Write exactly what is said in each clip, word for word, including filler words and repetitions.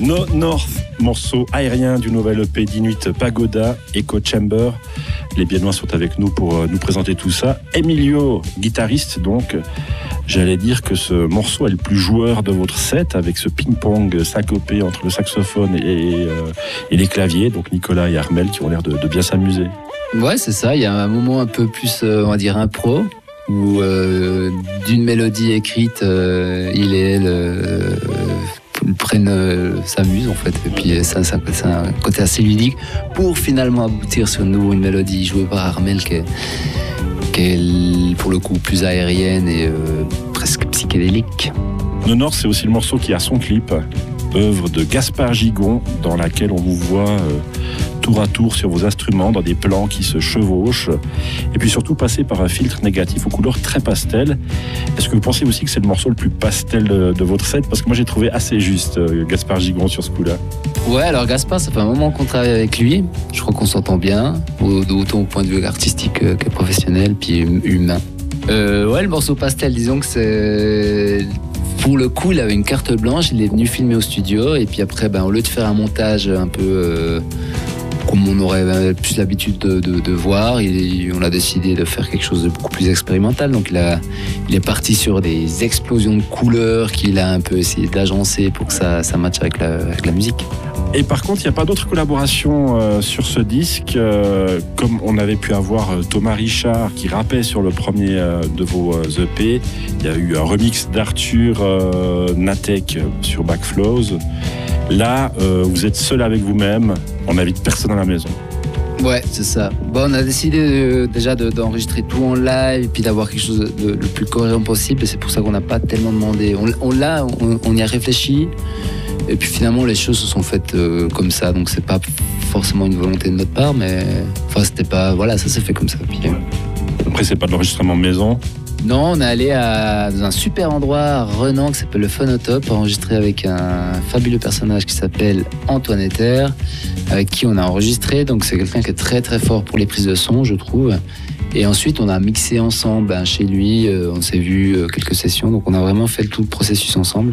No North, morceau aérien du nouvel E P d'Inuit Pagoda, Echo Chamber. Les Biennois sont avec nous pour nous présenter tout ça. Emilio, guitariste donc. J'allais dire que ce morceau est le plus joueur de votre set, avec ce ping-pong syncopé entre le saxophone et, euh, et les claviers. Donc Nicolas et Armel qui ont l'air de, de bien s'amuser. Ouais, c'est ça. Il y a un moment un peu plus, euh, on va dire, impro, où euh, d'une mélodie écrite, euh, il et elle euh, prennent, euh, s'amusent en fait. Et puis ça, ça, c'est un côté assez ludique pour finalement aboutir sur nous une mélodie jouée par Armel qui est, qui est pour le coup plus aérienne et euh, presque psychédélique. No North, c'est aussi le morceau qui a son clip, œuvre de Gaspard Gigon, dans laquelle on vous voit euh, tour à tour sur vos instruments, dans des plans qui se chevauchent, et puis surtout passer par un filtre négatif aux couleurs très pastel. Est-ce que vous pensez aussi que c'est le morceau le plus pastel de, de votre set? Parce que moi j'ai trouvé assez juste euh, Gaspard Gigon sur ce coup-là. Ouais, alors Gaspard, ça fait un moment qu'on travaille avec lui. Je crois qu'on s'entend bien, autant au point de vue artistique que, que professionnel, puis humain. Euh, ouais, le morceau pastel, disons que c'est... Pour le coup, il avait une carte blanche, il est venu filmer au studio, et puis après, ben, au lieu de faire un montage un peu euh, comme on aurait plus l'habitude de, de, de voir, il, on a décidé de faire quelque chose de beaucoup plus expérimental. Donc il, a, il est parti sur des explosions de couleurs qu'il a un peu essayé d'agencer pour que ça, ça matche avec la, avec la musique. Et par contre, il n'y a pas d'autres collaborations euh, sur ce disque, euh, comme on avait pu avoir euh, Thomas Richard qui rappait sur le premier euh, de vos euh, E P. Il y a eu un remix d'Arthur euh, Natek sur Backflows. Là, euh, vous êtes seul avec vous-même, on n'invite personne à la maison. Ouais, c'est ça. Bon, on a décidé de, déjà de, d'enregistrer tout en live et puis d'avoir quelque chose de, de, le plus cohérent possible. Et c'est pour ça qu'on n'a pas tellement demandé. On, on l'a, on, on y a réfléchi. Et puis finalement, les choses se sont faites euh, comme ça. Donc c'est pas forcément une volonté de notre part, mais enfin c'était pas. Voilà, ça s'est fait comme ça. Puis, euh... Après, c'est pas de l'enregistrement maison. Non, on est allé à, dans un super endroit à Renan qui s'appelle le Phonotop, enregistré avec un fabuleux personnage qui s'appelle Antoine Ether, avec qui on a enregistré. Donc c'est quelqu'un qui est très très fort pour les prises de son, je trouve. Et ensuite, on a mixé ensemble ben, chez lui. Euh, on s'est vu euh, quelques sessions, donc on a vraiment fait tout le processus ensemble.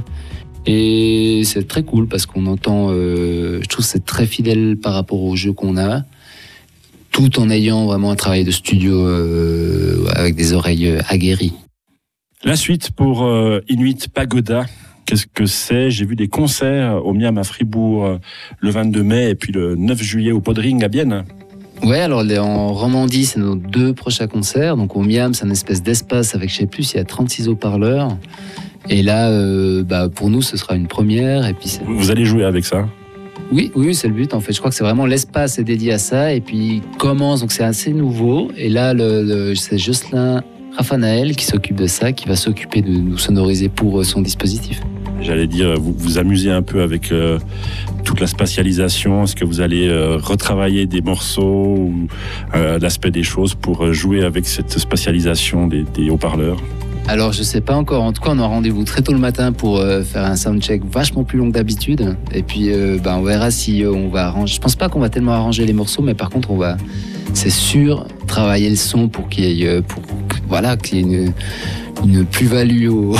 Et c'est très cool parce qu'on entend, euh, je trouve que c'est très fidèle par rapport au jeu qu'on a, tout en ayant vraiment un travail de studio euh, avec des oreilles aguerries. La suite pour euh, Inuit Pagoda, qu'est-ce que c'est? J'ai vu des concerts au Miam à Fribourg euh, le vingt-deux mai et puis le neuf juillet au Podring à Bienne. Ouais, alors en Romandie, c'est nos deux prochains concerts. Donc au Miam, c'est une espèce d'espace avec, je sais plus, il y a trente-six haut-parleurs. Et là, euh, bah, pour nous, ce sera une première. Et puis c'est... Vous allez jouer avec ça? Oui, oui, c'est le but en fait. Je crois que c'est vraiment l'espace est dédié à ça. Et puis il commence, donc c'est assez nouveau. Et là, le, le, c'est Jocelyn Rafanael qui s'occupe de ça, qui va s'occuper de nous sonoriser pour son dispositif. J'allais dire, vous vous amusez un peu avec euh, toute la spatialisation. Est-ce que vous allez euh, retravailler des morceaux ou euh, l'aspect des choses pour jouer avec cette spatialisation des, des haut-parleurs? Alors je sais pas encore, en tout cas on a rendez-vous très tôt le matin pour euh, faire un soundcheck vachement plus long que d'habitude. Et puis euh, bah, on verra si euh, on va arranger. Je pense pas qu'on va tellement arranger les morceaux, mais par contre on va, c'est sûr, travailler le son pour qu'il y ait, pour, voilà, qu'il y ait une, une plus-value au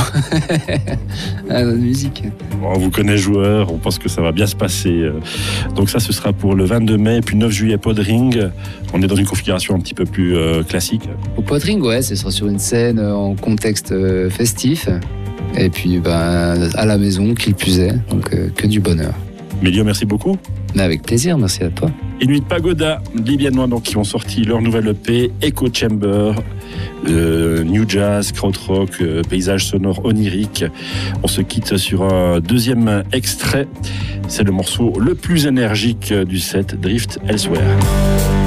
à la musique. On vous connaît joueur, on pense que ça va bien se passer. Donc ça ce sera pour le vingt-deux mai et puis neuf juillet Podring. On est dans une configuration un petit peu plus euh, classique. Au Podring, ouais, ce sera sur une scène en contexte euh, festif. Et puis ben, à la maison, qui le plus est. Donc euh, que du bonheur. Mélio, merci beaucoup. Avec plaisir, merci à toi. Inuit Pagoda, les Biennois donc, qui ont sorti leur nouvelle E P, Echo Chamber, euh, New Jazz, Krautrock, euh, paysage sonore onirique. On se quitte sur un deuxième extrait. C'est le morceau le plus énergique du set, Drift Elsewhere.